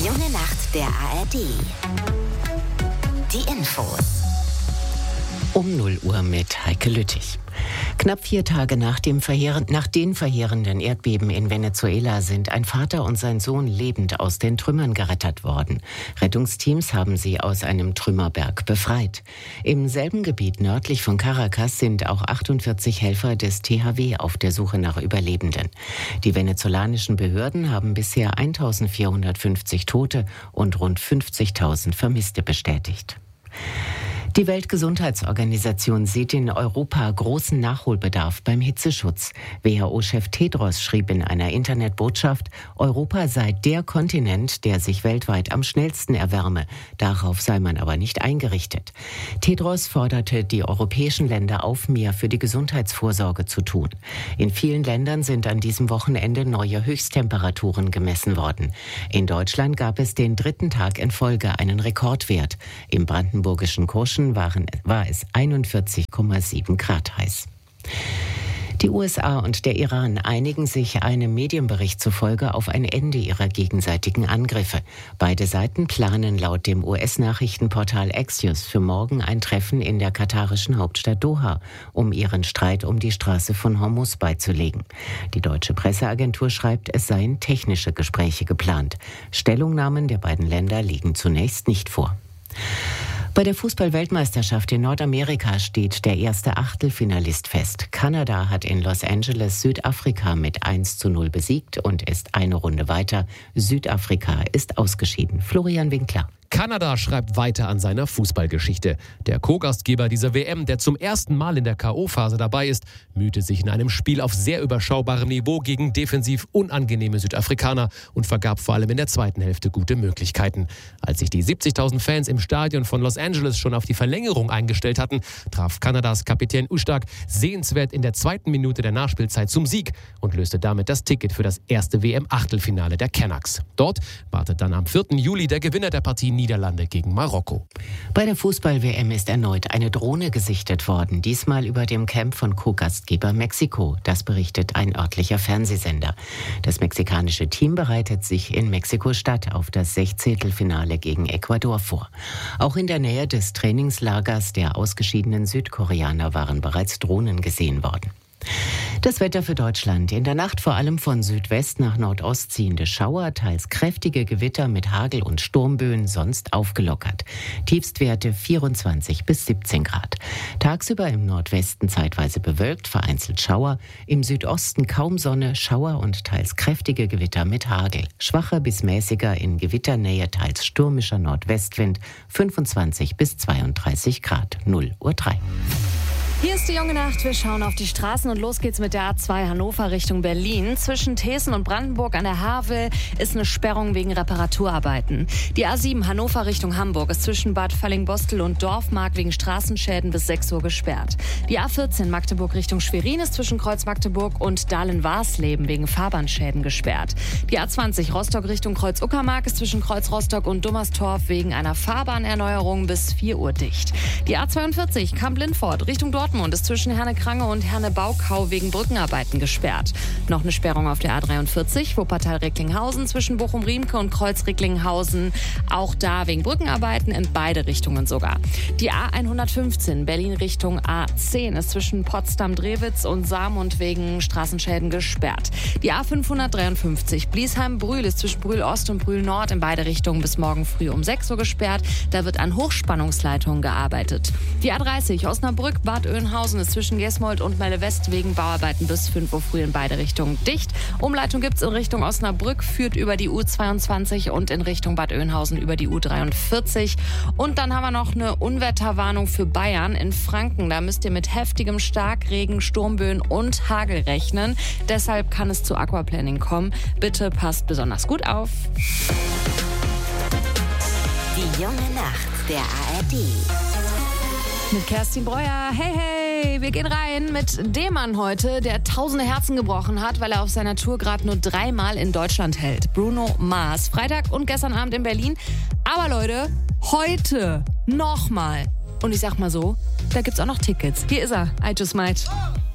Junge Nacht der ARD. Die Infos. Um 0 Uhr mit Heike Lüttich. Knapp 4 Tage nach den verheerenden Erdbeben in Venezuela sind ein Vater und sein Sohn lebend aus den Trümmern gerettet worden. Rettungsteams haben sie aus einem Trümmerberg befreit. Im selben Gebiet nördlich von Caracas sind auch 48 Helfer des THW auf der Suche nach Überlebenden. Die venezolanischen Behörden haben bisher 1450 Tote und rund 50.000 Vermisste bestätigt. Die Weltgesundheitsorganisation sieht in Europa großen Nachholbedarf beim Hitzeschutz. WHO-Chef Tedros schrieb in einer Internetbotschaft, Europa sei der Kontinent, der sich weltweit am schnellsten erwärme. Darauf sei man aber nicht eingerichtet. Tedros forderte die europäischen Länder auf, mehr für die Gesundheitsvorsorge zu tun. In vielen Ländern sind an diesem Wochenende neue Höchsttemperaturen gemessen worden. In Deutschland gab es den 3. Tag in Folge einen Rekordwert. Im brandenburgischen Kurschen war es 41,7 Grad heiß. Die USA und der Iran einigen sich einem Medienbericht zufolge auf ein Ende ihrer gegenseitigen Angriffe. Beide Seiten planen laut dem US-Nachrichtenportal Axios für morgen ein Treffen in der katarischen Hauptstadt Doha, um ihren Streit um die Straße von Hormuz beizulegen. Die deutsche Presseagentur schreibt, es seien technische Gespräche geplant. Stellungnahmen der beiden Länder liegen zunächst nicht vor. Bei der Fußball-Weltmeisterschaft in Nordamerika steht der erste Achtelfinalist fest. Kanada hat in Los Angeles Südafrika mit 1:0 besiegt und ist eine Runde weiter. Südafrika ist ausgeschieden. Florian Winkler. Kanada schreibt weiter an seiner Fußballgeschichte. Der Co-Gastgeber dieser WM, der zum ersten Mal in der K.O.-Phase dabei ist, mühte sich in einem Spiel auf sehr überschaubarem Niveau gegen defensiv unangenehme Südafrikaner und vergab vor allem in der zweiten Hälfte gute Möglichkeiten. Als sich die 70.000 Fans im Stadion von Los Angeles schon auf die Verlängerung eingestellt hatten, traf Kanadas Kapitän Ustak sehenswert in der 2. Minute der Nachspielzeit zum Sieg und löste damit das Ticket für das erste WM-Achtelfinale der Canucks. Dort wartet dann am 4. Juli der Gewinner der Partie Niederlande gegen Marokko. Bei der Fußball-WM ist erneut eine Drohne gesichtet worden, diesmal über dem Camp von Co-Gastgeber Mexiko. Das berichtet ein örtlicher Fernsehsender. Das mexikanische Team bereitet sich in Mexiko-Stadt auf das 16-Finale gegen Ecuador vor. Auch in der Nähe des Trainingslagers der ausgeschiedenen Südkoreaner waren bereits Drohnen gesehen worden. Das Wetter für Deutschland. In der Nacht vor allem von Südwest nach Nordost ziehende Schauer, teils kräftige Gewitter mit Hagel und Sturmböen, sonst aufgelockert. Tiefstwerte 24 bis 17 Grad. Tagsüber im Nordwesten zeitweise bewölkt, vereinzelt Schauer. Im Südosten kaum Sonne, Schauer und teils kräftige Gewitter mit Hagel. Schwacher bis mäßiger in Gewitternähe, teils stürmischer Nordwestwind 25 bis 32 Grad. 0:03 Uhr. Hier ist die Junge Nacht. Wir schauen auf die Straßen und los geht's mit der A2 Hannover Richtung Berlin. Zwischen Thesen und Brandenburg an der Havel ist eine Sperrung wegen Reparaturarbeiten. Die A7 Hannover Richtung Hamburg ist zwischen Bad Völling-Bostel und Dorfmark wegen Straßenschäden bis 6 Uhr gesperrt. Die A14 Magdeburg Richtung Schwerin ist zwischen Kreuz Magdeburg und Dahlen-Warsleben wegen Fahrbahnschäden gesperrt. Die A20 Rostock Richtung Kreuz Uckermark ist zwischen Kreuz Rostock und Dummerstorf wegen einer Fahrbahnerneuerung bis 4 Uhr dicht. Die A42 Kamp-Lindfort Richtung Dortmund ist zwischen Herne-Krange und Herne-Baukau wegen Brückenarbeiten gesperrt. Noch eine Sperrung auf der A43, Wuppertal-Recklinghausen zwischen Bochum-Riemke und Kreuz-Recklinghausen. Auch da wegen Brückenarbeiten in beide Richtungen sogar. Die A115 Berlin Richtung A10 ist zwischen Potsdam-Drewitz und Saarmund wegen Straßenschäden gesperrt. Die A553 Bliesheim-Brühl ist zwischen Brühl-Ost und Brühl-Nord in beide Richtungen bis morgen früh um 6 Uhr gesperrt. Da wird an Hochspannungsleitungen gearbeitet. Die A30 Osnabrück-Bad Oeynhausen ist zwischen Gesmold und Melle-West wegen Bauarbeiten bis 5 Uhr früh in beide Richtungen dicht. Umleitung gibt es in Richtung Osnabrück, führt über die U22 und in Richtung Bad Oeynhausen über die U43. Und dann haben wir noch eine Unwetterwarnung für Bayern in Franken. Da müsst ihr mit heftigem Starkregen, Sturmböen und Hagel rechnen. Deshalb kann es zu Aquaplaning kommen. Bitte passt besonders gut auf. Die Junge Nacht der ARD. Mit Kerstin Breuer. Hey, hey, wir gehen rein mit dem Mann heute, der tausende Herzen gebrochen hat, weil er auf seiner Tour gerade nur 3-mal in Deutschland hält. Bruno Mars. Freitag und gestern Abend in Berlin. Aber Leute, heute nochmal. Und ich sag mal so, da gibt's auch noch Tickets. Hier ist er, I Just Might.